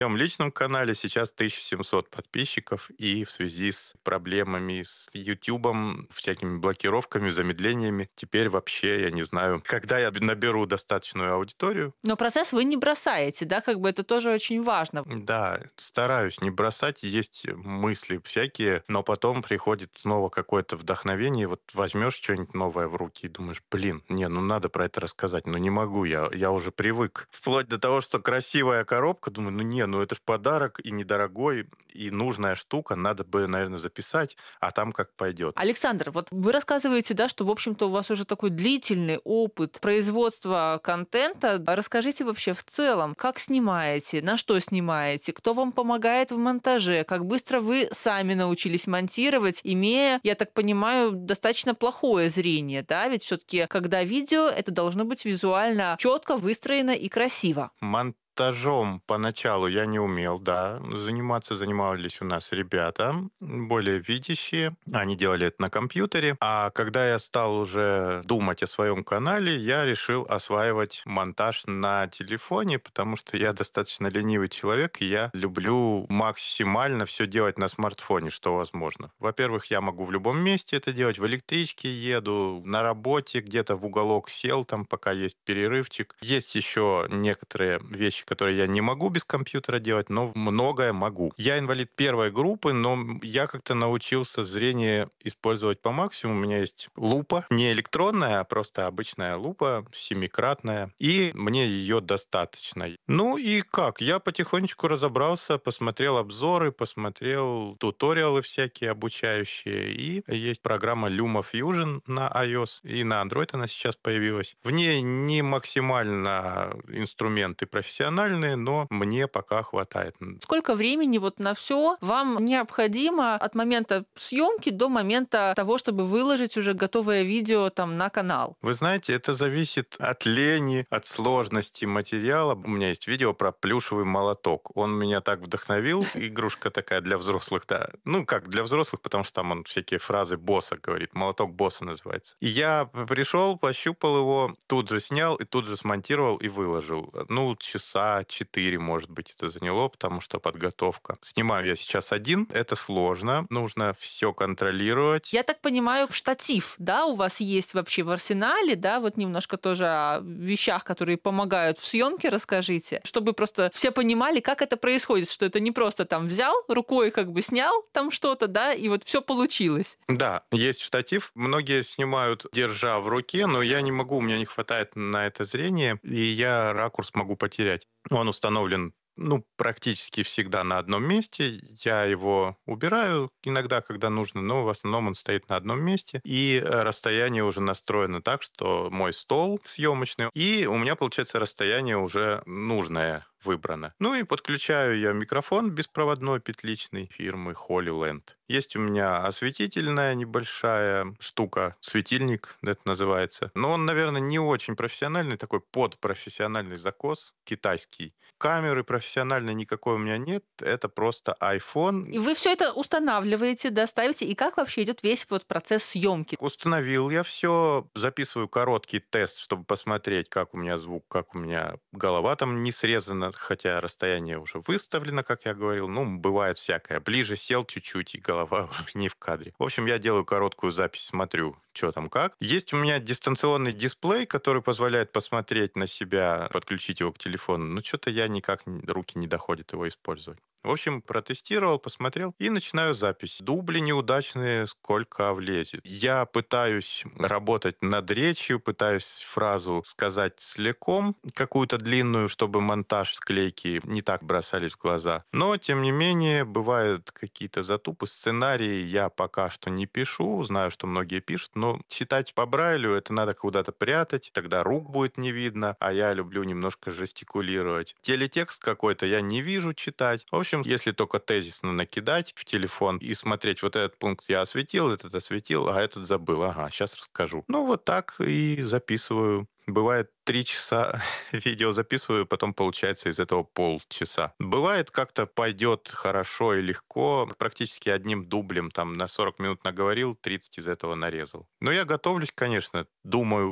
В моем личном канале сейчас 1700 подписчиков, и в связи с проблемами с "Ютубом", всякими блокировками, замедлениями, теперь вообще я не знаю, когда я наберу достаточную аудиторию. Но процесс вы не бросаете, да, как бы это тоже очень важно. Да, стараюсь не бросать, есть мысли всякие, но потом приходит снова какое-то вдохновение. Вот возьмешь что-нибудь новое в руки и думаешь: блин, не, ну надо про это рассказать, но не могу, я уже привык. Вплоть до того, что красивая коробка, думаю, ну не, ну это ж подарок и недорогой, и нужная штука, надо бы, наверное, записать, а там как пойдет. Александр, вот вы рассказываете, да, что, в общем-то, у вас уже такой длительный опыт производства контента. Расскажите вообще в целом, как снимаете, на что снимаете, кто вам помогает в монтаже, как быстро вы сами научились монтировать, имея, я так понимаю, достаточно плохое зрение, да, ведь все-таки, когда видео, это должно быть визуально четко выстроено и красиво. Монтажом поначалу я не умел, да, заниматься. Занимались у нас ребята, более видящие. Они делали это на компьютере. А когда я стал уже думать о своем канале, я решил осваивать монтаж на телефоне, потому что я достаточно ленивый человек, и я люблю максимально все делать на смартфоне, что возможно. Во-первых, я могу в любом месте это делать. В электричке еду, на работе где-то в уголок сел, там пока есть перерывчик. Есть еще некоторые вещи, которые я не могу без компьютера делать, но многое могу. Я инвалид первой группы, но я как-то научился зрение использовать по максимуму. У меня есть лупа, не электронная, а просто обычная лупа, семикратная, и мне ее достаточно. Ну и как? Я потихонечку разобрался, посмотрел обзоры, посмотрел туториалы всякие обучающие, и есть программа LumaFusion на iOS, и на Android она сейчас появилась. В ней не максимально инструменты профессиональные, но мне пока хватает. Сколько времени вот на все вам необходимо от момента съемки до момента того, чтобы выложить уже готовое видео там на канал? Вы знаете, это зависит от лени, от сложности материала. У меня есть видео про плюшевый молоток. Он меня так вдохновил. Игрушка такая для взрослых, да. Ну, как для взрослых, потому что там он всякие фразы босса говорит. Молоток босса называется. И я пришел, пощупал его, тут же снял и тут же смонтировал и выложил. Ну, часа 4, может быть, это заняло, потому что подготовка. Снимаю я сейчас один. Это сложно. Нужно все контролировать. Я так понимаю, штатив, да, у вас есть вообще в арсенале, да, вот немножко тоже о вещах, которые помогают в съемке, расскажите, чтобы просто все понимали, как это происходит, что это не просто там взял, рукой как бы снял там что-то, да, и вот все получилось. Да, есть штатив. Многие снимают, держа в руке, но я не могу, у меня не хватает на это зрения, и я ракурс могу потерять. Он установлен практически всегда на одном месте. Я его убираю иногда, когда нужно, но в основном он стоит на одном месте. И расстояние уже настроено так, что мой стол съемочный, и у меня получается расстояние уже нужное выбрано. Ну и подключаю я микрофон беспроводной петличный фирмы HoloLens. Есть у меня осветительная небольшая штука, светильник это называется. Но он, наверное, не очень профессиональный, такой подпрофессиональный закос китайский. Камеры профессиональной никакой у меня нет, это просто И iPhone. вы все это устанавливаете, да, ставите, и как вообще идет весь вот процесс съемки? Установил я все, записываю короткий тест, чтобы посмотреть, как у меня звук, как у меня голова там не срезана, хотя расстояние уже выставлено, как я говорил. Ну, бывает всякое. Ближе сел чуть-чуть, и голова уже не в кадре. В общем, я делаю короткую запись, смотрю, что там как. Есть у меня дистанционный дисплей, который позволяет посмотреть на себя, подключить его к телефону. Но что-то я никак, руки не доходят его использовать. В общем, протестировал, посмотрел и начинаю запись. Дубли неудачные, сколько влезет. Я пытаюсь работать над речью, пытаюсь фразу сказать целиком, какую-то длинную, чтобы монтаж склейки не так бросались в глаза. Но, тем не менее, бывают какие-то затупы. Сценарии я пока что не пишу, знаю, что многие пишут, но читать по Брайлю это надо куда-то прятать, тогда рук будет не видно, а я люблю немножко жестикулировать. Телетекст какой-то я не вижу читать. В общем, если только тезисно накидать в телефон и смотреть, вот этот пункт я осветил, этот осветил, а этот забыл. Ага, сейчас расскажу. Ну, вот так и записываю. Бывает 3 часа видео записываю, потом получается из этого полчаса. Бывает как-то пойдет хорошо и легко, практически одним дублем, там на 40 минут наговорил, 30 из этого нарезал. Но я готовлюсь, конечно, думаю,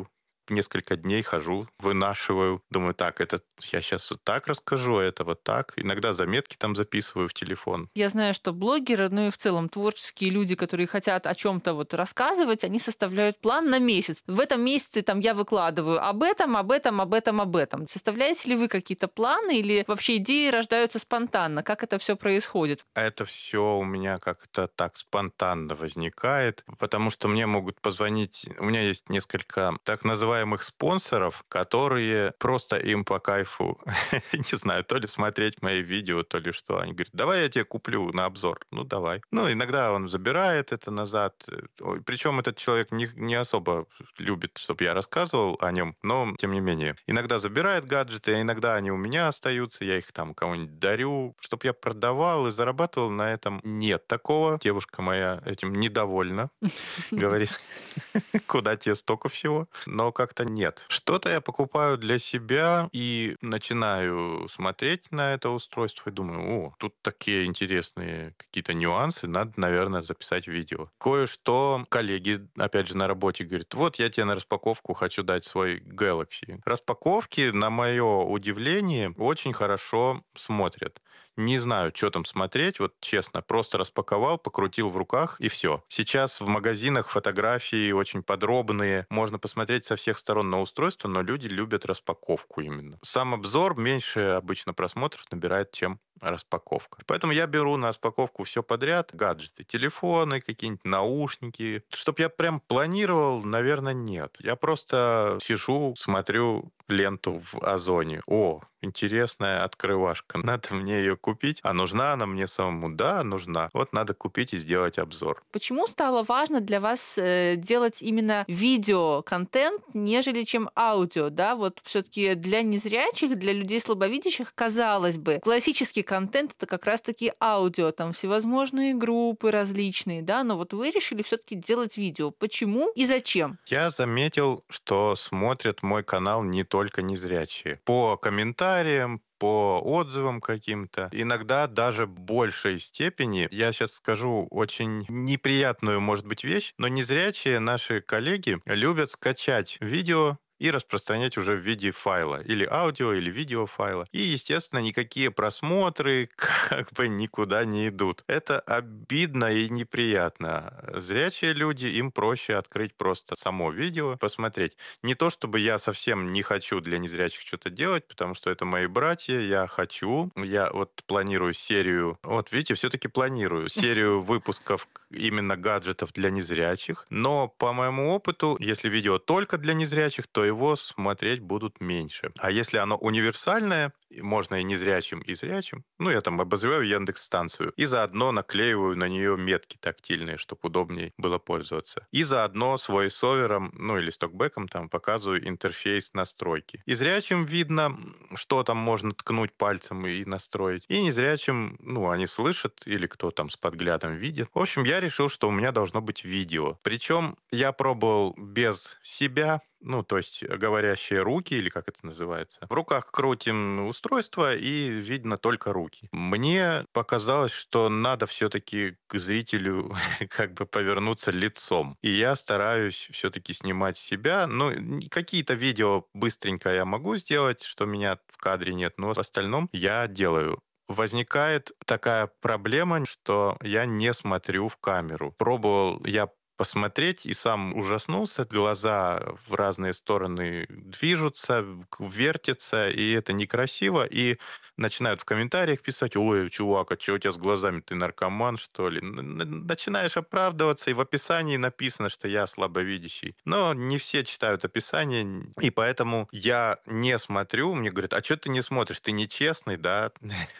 несколько дней хожу, вынашиваю. Думаю, так, это я сейчас вот так расскажу, а это вот так. Иногда заметки там записываю в телефон. Я знаю, что блогеры, ну и в целом творческие люди, которые хотят о чем-то вот рассказывать, они составляют план на месяц. В этом месяце там я выкладываю об этом, об этом, об этом, об этом. Составляете ли вы какие-то планы или вообще идеи рождаются спонтанно? Как это все происходит? Это все у меня как-то так спонтанно возникает, потому что мне могут позвонить. У меня есть несколько так называемых спонсоров, которые просто им по кайфу, не знаю, то ли смотреть мои видео, то ли что. Они говорят, давай я тебе куплю на обзор. Ну, давай. Ну, иногда он забирает это назад. Причем этот человек не особо любит, чтобы я рассказывал о нем, но тем не менее. Иногда забирает гаджеты, а иногда они у меня остаются, я их там кому-нибудь дарю, чтобы я продавал и зарабатывал на этом. Нет такого. Девушка моя этим недовольна. Говорит, куда тебе столько всего? Но как-то нет. Что-то я покупаю для себя и начинаю смотреть на это устройство и думаю, о, тут такие интересные какие-то нюансы, надо, наверное, записать видео. Кое-что коллеги, опять же, на работе говорят, вот я тебе на распаковку хочу дать свой Galaxy. Распаковки, на мое удивление, очень хорошо смотрят. Не знаю, что там смотреть, вот честно, просто распаковал, покрутил в руках и все. Сейчас в магазинах фотографии очень подробные, можно посмотреть со всех сторон на устройство, но люди любят распаковку именно. Сам обзор меньше обычно просмотров набирает, чем распаковка. Поэтому я беру на распаковку все подряд, гаджеты, телефоны, какие-нибудь наушники. Чтоб я прям планировал, наверное, нет. Я просто сижу, смотрю ленту в Озоне. О, интересная открывашка. Надо мне ее купить. А нужна она мне самому? Да, нужна. Вот надо купить и сделать обзор. Почему стало важно для вас делать именно видеоконтент, нежели чем аудио? Да, вот все-таки для незрячих, для людей слабовидящих, казалось бы, классический контент это как раз-таки аудио, там всевозможные группы различные, да, но вот вы решили все-таки делать видео. Почему и зачем? Я заметил, что смотрят мой канал не только незрячие. По комментариям, по отзывам каким-то. Иногда даже в большей степени, я сейчас скажу очень неприятную, может быть, вещь, но незрячие наши коллеги любят скачать видео и распространять уже в виде файла, или аудио, или видеофайла. И, естественно, никакие просмотры как бы никуда не идут. Это обидно и неприятно. Зрячие люди, им проще открыть просто само видео, посмотреть. Не то, чтобы я совсем не хочу для незрячих что-то делать, потому что это мои братья, я хочу. Я вот планирую серию, вот видите, все-таки планирую серию выпусков именно гаджетов для незрячих. Но по моему опыту, если видео только для незрячих, то его смотреть будут меньше. А если оно универсальное, можно и незрячим, и зрячим, ну, я там обозреваю Яндекс-станцию, и заодно наклеиваю на нее метки тактильные, чтобы удобнее было пользоваться. И заодно с войсовером, ну, или с токбэком там показываю интерфейс настройки. И зрячим видно, что там можно ткнуть пальцем и настроить. И незрячим, ну, они слышат, или кто там с подглядом видит. В общем, я решил, что у меня должно быть видео. Причем я пробовал без себя, ну, то есть говорящие руки, или как это называется. В руках крутим устройство, и видно только руки. Мне показалось, что надо все-таки к зрителю как бы повернуться лицом. И я стараюсь все-таки снимать себя. Ну, какие-то видео быстренько я могу сделать, что меня в кадре нет, но в остальном я делаю. Возникает такая проблема, что я не смотрю в камеру. Пробовал я посмотреть и сам ужаснулся. Глаза в разные стороны движутся, вертятся, и это некрасиво. И начинают в комментариях писать: ой, чувак, а что у тебя с глазами? Ты наркоман, что ли? Начинаешь оправдываться, и в описании написано, что я слабовидящий. Но не все читают описание, и поэтому я не смотрю. Мне говорят: а что ты не смотришь? Ты нечестный, да?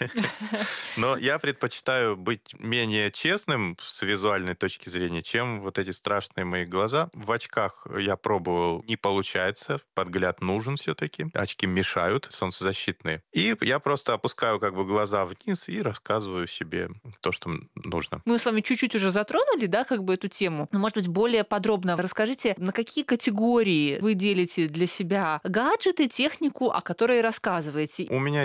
Но я предпочитаю быть менее честным с визуальной точки зрения, чем вот эти страшные мои глаза. В очках я пробовал, не получается. Подгляд нужен все-таки. Очки мешают, солнцезащитные. И я просто опускаю как бы глаза вниз и рассказываю себе то, что нужно. Мы с вами чуть-чуть уже затронули, да, как бы эту тему. Но, может быть, более подробно расскажите, на какие категории вы делите для себя гаджеты, технику, о которой рассказываете? У меня есть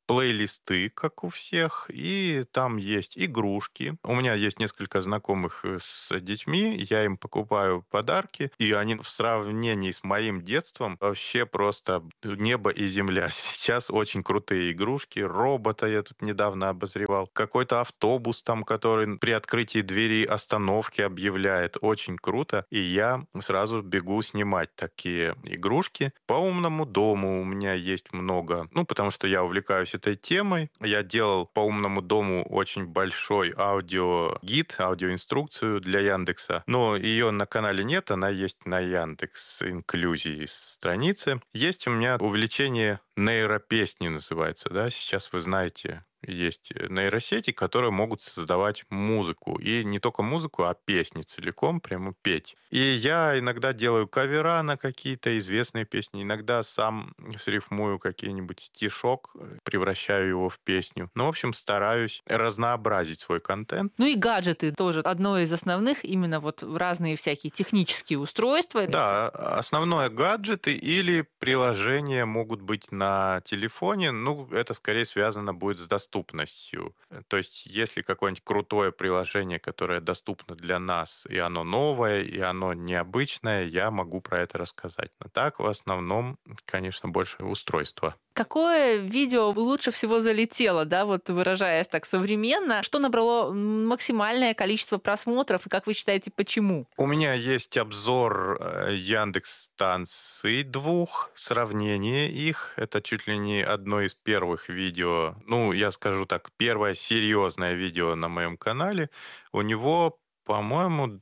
плейлисты, как у всех, и там есть игрушки. У меня есть несколько знакомых с детьми, я им покупаю подарки, и они в сравнении с моим детством вообще просто небо и земля. Сейчас очень крутые игрушки, робота я тут недавно обозревал, какой-то автобус там, который при открытии двери остановки объявляет. Очень круто, и я сразу бегу снимать такие игрушки. По умному дому у меня есть много, ну, потому что я увлекаюсь этой темой. Я делал по умному дому очень большой аудиогид, аудиоинструкцию для Яндекса. Но ее на канале нет, она есть на Яндекс Инклюзии странице. Есть у меня увлечение нейропесни называется, да, сейчас вы знаете, есть нейросети, которые могут создавать музыку. И не только музыку, а песни целиком, прямо петь. И я иногда делаю кавера на какие-то известные песни, иногда сам срифмую какой-нибудь стишок, превращаю его в песню. Ну, в общем, стараюсь разнообразить свой контент. Ну и гаджеты тоже одно из основных, именно вот разные всякие технические устройства. Да, основное гаджеты или приложения могут быть на телефоне. Ну, это скорее связано будет с доступностью. То есть, если какое-нибудь крутое приложение, которое доступно для нас, и оно новое, и оно необычное, я могу про это рассказать. Но так, в основном, конечно, больше устройства. Какое видео лучше всего залетело, да, вот выражаясь так современно? Что набрало максимальное количество просмотров, и как вы считаете, почему? У меня есть обзор Яндекс станций двух, сравнение их. Это чуть ли не одно из первых видео. Ну, я скажу так, первое серьезное видео на моем канале. У него, по-моему,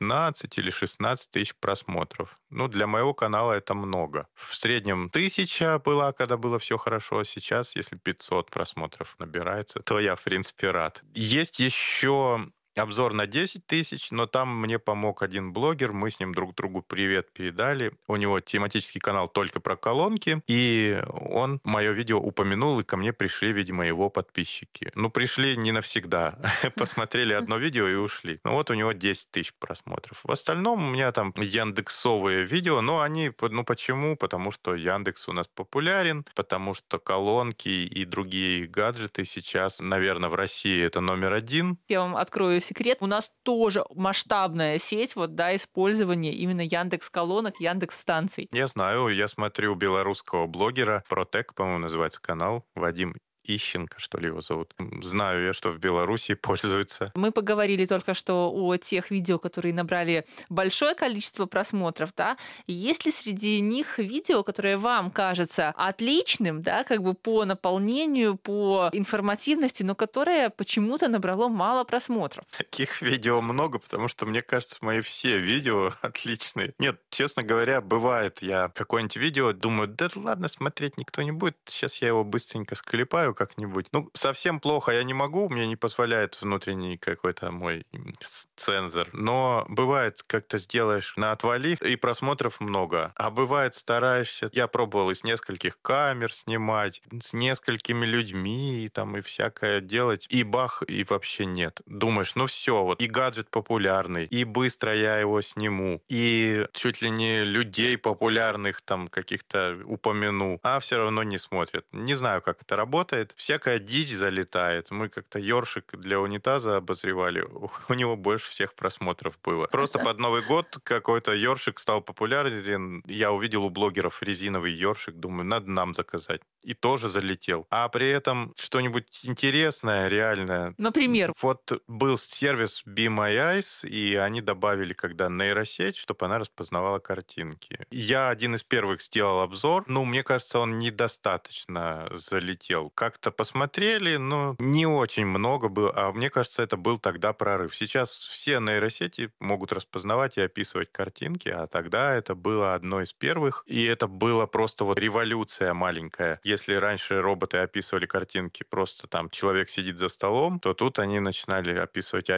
15 или 16 тысяч просмотров. Ну, для моего канала это много. В среднем 1000 была, когда было все хорошо. Сейчас, если 500 просмотров набирается, то я, в принципе, рад. Есть еще обзор на 10 тысяч, но там мне помог один блогер, мы с ним друг другу привет передали. У него тематический канал только про колонки, и он мое видео упомянул, и ко мне пришли, видимо, его подписчики. Ну, пришли не навсегда. Посмотрели одно видео и ушли. Ну, вот у него 10 тысяч просмотров. В остальном у меня там яндексовые видео, но они, ну, почему? Потому что Яндекс у нас популярен, потому что колонки и другие гаджеты сейчас, наверное, в России это номер один. Я вам открою секрет. У нас тоже масштабная сеть вот, да, использования именно Яндекс-колонок, Яндекс-станций. Я знаю, я смотрю белорусского блогера, Протек, по-моему, называется канал, Вадим Ищенко, что ли его зовут. Знаю я, что в Беларуси пользуются. Мы поговорили только что о тех видео, которые набрали большое количество просмотров, да. Есть ли среди них видео, которое вам кажется отличным, да, как бы по наполнению, по информативности, но которое почему-то набрало мало просмотров? Таких видео много, потому что, мне кажется, мои все видео отличные. Нет, честно говоря, бывает, я какое-нибудь видео думаю, да ладно, смотреть никто не будет, сейчас я его быстренько склепаю как-нибудь. Ну, совсем плохо я не могу, мне не позволяет внутренний какой-то мой цензор. Но бывает, как-то сделаешь на отвали, и просмотров много. А бывает, стараешься, я пробовал и с нескольких камер снимать, с несколькими людьми, там, и всякое делать, и бах, и вообще нет. Думаешь, ну все, вот, и гаджет популярный, и быстро я его сниму, и чуть ли не людей популярных там каких-то упомяну, а все равно не смотрят. Не знаю, как это работает. Всякая дичь залетает. Мы как-то ёршик для унитаза обозревали. У него больше всех просмотров было. Просто под Новый год какой-то ёршик стал популярен. Я увидел у блогеров резиновый ёршик. Думаю, надо нам заказать. И тоже залетел. А при этом что-нибудь интересное, реальное. Например, Вот был сервис Be My Eyes, и они добавили, когда нейросеть, чтобы она распознавала картинки. Я один из первых сделал обзор. Ну, мне кажется, он недостаточно залетел. Как-то посмотрели, но не очень много было. А мне кажется, это был тогда прорыв. Сейчас все нейросети могут распознавать и описывать картинки, а тогда это было одно из первых. И это было просто вот революция маленькая. Если раньше роботы описывали картинки, просто там человек сидит за столом, то тут они начинали описывать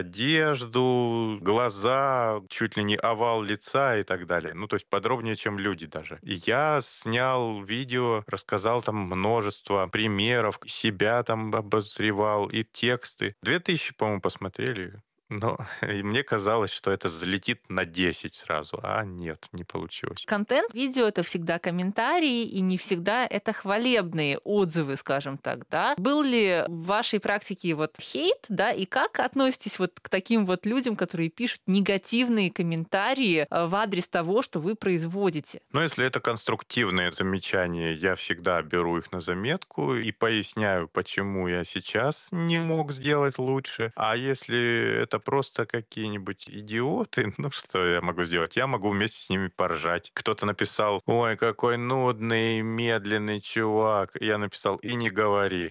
одежду, глаза, чуть ли не овал лица и так далее. Ну, то есть подробнее, чем люди даже. И я снял видео, рассказал там множество примеров, себя там обозревал и тексты. 2000, по-моему, посмотрели. Но и мне казалось, что это залетит на 10 сразу, а нет, не получилось. Контент видео — это всегда комментарии, и не всегда это хвалебные отзывы, скажем так, да. Был ли в вашей практике вот хейт, да, и как относитесь вот к таким вот людям, которые пишут негативные комментарии в адрес того, что вы производите? Но если это конструктивные замечания, я всегда беру их на заметку и поясняю, почему я сейчас не мог сделать лучше. А если это просто какие-нибудь идиоты, ну что я могу сделать? Я могу вместе с ними поржать. Кто-то написал: ой, какой нудный, медленный чувак. Я написал: и не говори.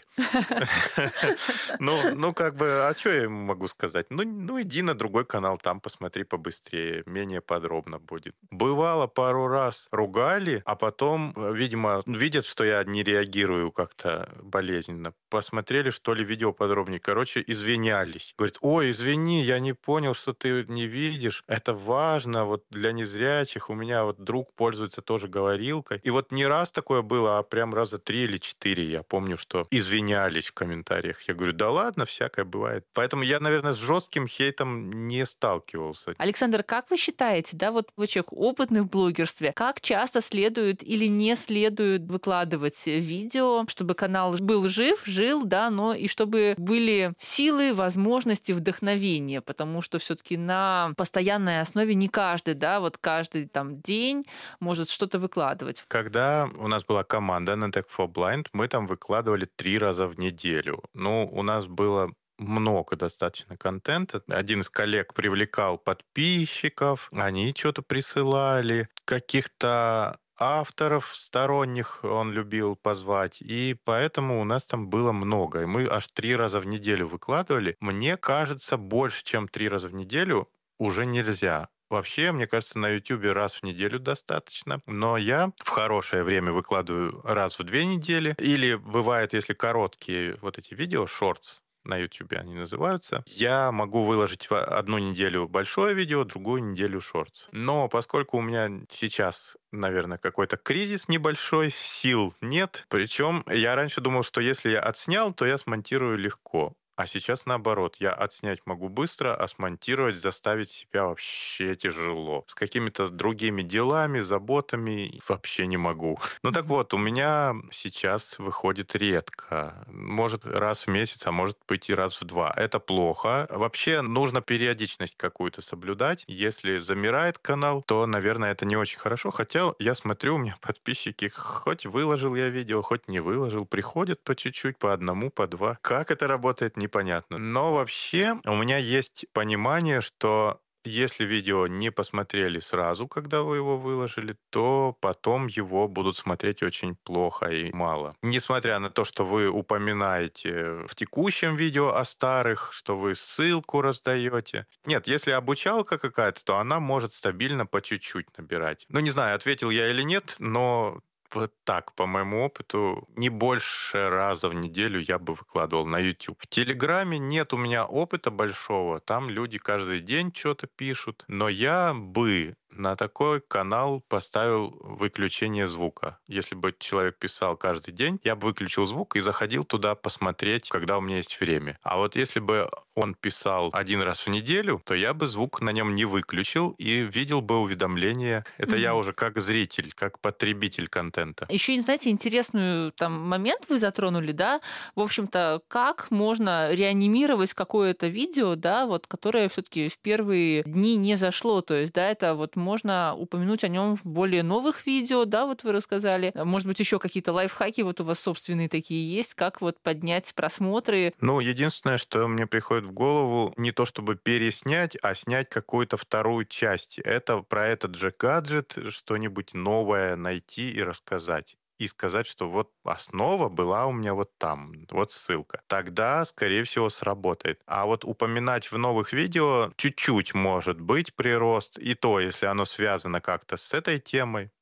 Ну, как бы, а что я ему могу сказать? Ну, иди на другой канал, там посмотри побыстрее, менее подробно будет. Бывало пару раз ругали, а потом, видимо, видят, что я не реагирую как-то болезненно. Посмотрели, что ли, видео подробнее. Короче, извинялись. Говорит: ой, извини, я не понял, что ты не видишь. Это важно вот для незрячих. У меня вот друг пользуется тоже говорилкой. И вот не раз такое было, а прям раза 3 или 4. Я помню, что извинялись в комментариях. Я говорю: да ладно, всякое бывает. Поэтому я, наверное, с жестким хейтом не сталкивался. Александр, как вы считаете, да, вот вы человек опытный в блогерстве, как часто следует или не следует выкладывать видео, чтобы канал был жив, жил, да, но и чтобы были силы, возможности, вдохновение, потому что все-таки на постоянной основе не каждый, да, вот каждый там день может что-то выкладывать. Когда у нас была команда на Tech for Blind, мы там выкладывали 3 раза в неделю. Ну, у нас было много достаточно контента. Один из коллег привлекал подписчиков, они что-то присылали, каких-то авторов сторонних он любил позвать, и поэтому у нас там было много. И мы аж 3 раза в неделю выкладывали. Мне кажется, больше, чем 3 раза в неделю уже нельзя. Вообще, мне кажется, на YouTube раз в неделю достаточно. Но я в хорошее время выкладываю раз в 2 недели. Или бывает, если короткие вот эти видео, шортс, на YouTube они называются. Я могу выложить в одну неделю большое видео, другую неделю шортс. Но поскольку у меня сейчас, наверное, какой-то кризис небольшой, сил нет. Причем я раньше думал, что если я отснял, то я смонтирую легко. А сейчас наоборот, я отснять могу быстро, а смонтировать, заставить себя вообще тяжело. С какими-то другими делами, заботами вообще не могу. Ну так вот, у меня сейчас выходит редко. Может раз в месяц, а может быть и раз в 2. Это плохо. Вообще нужно периодичность какую-то соблюдать. Если замирает канал, то, наверное, это не очень хорошо. Хотя я смотрю, у меня подписчики, хоть выложил я видео, хоть не выложил, приходят по чуть-чуть, по одному, по два. Как это работает, непонятно. Но вообще у меня есть понимание, что если видео не посмотрели сразу, когда вы его выложили, то потом его будут смотреть очень плохо и мало. Несмотря на то, что вы упоминаете в текущем видео о старых, что вы ссылку раздаете. Нет, если обучалка какая-то, то она может стабильно по чуть-чуть набирать. Ну, не знаю, ответил я или нет, но вот так, по моему опыту, не больше раза в неделю я бы выкладывал на YouTube. В Телеграме нет у меня опыта большого. Там люди каждый день что-то пишут. Но я бы на такой канал поставил выключение звука. Если бы человек писал каждый день, я бы выключил звук и заходил туда посмотреть, когда у меня есть время. А вот если бы он писал один раз в неделю, то я бы звук на нем не выключил и видел бы уведомления. Это я уже как зритель, как потребитель контента. Еще, знаете, интересную там момент вы затронули, да, в общем-то, как можно реанимировать какое-то видео, да, вот, которое все-таки в первые дни не зашло, то есть, да, это вот можно упомянуть о нем в более новых видео, да, вот вы рассказали, может быть, еще какие-то лайфхаки вот у вас собственные такие есть, как вот поднять просмотры. Ну, единственное, что мне приходит в голову, не то чтобы переснять, а снять какую-то вторую часть. Это про этот же гаджет что-нибудь новое найти и рассказать. И сказать, что вот основа была у меня вот там, вот ссылка. Тогда, скорее всего, сработает. А вот упоминать в новых видео чуть-чуть может быть прирост. И то, если оно связано как-то с этой темой,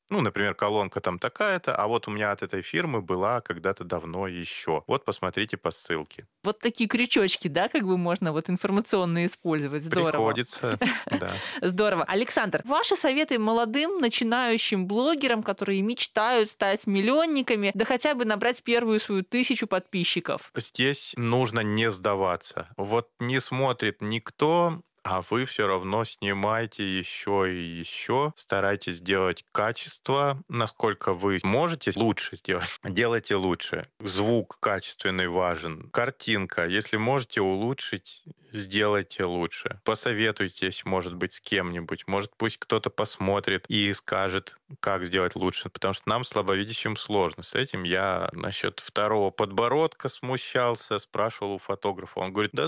Ну, например, колонка там такая-то, а вот у меня от этой фирмы была когда-то давно еще. Вот посмотрите по ссылке. Вот такие крючочки, да, как бы можно вот информационно использовать. Здорово. Приходится, да. Здорово. Александр, ваши советы молодым начинающим блогерам, которые мечтают стать миллионниками, да хотя бы набрать первую свою 1000 подписчиков? Здесь нужно не сдаваться. Вот не смотрит никто, а вы все равно снимаете еще и еще. Старайтесь сделать качество, насколько вы можете лучше сделать. Делайте лучше. Звук качественный важен. Картинка. Если можете улучшить, сделайте лучше. Посоветуйтесь, может быть, с кем-нибудь. Может, пусть кто-то посмотрит и скажет, как сделать лучше. Потому что нам, слабовидящим, сложно. С этим я насчет второго подбородка смущался, спрашивал у фотографа. Он говорит, да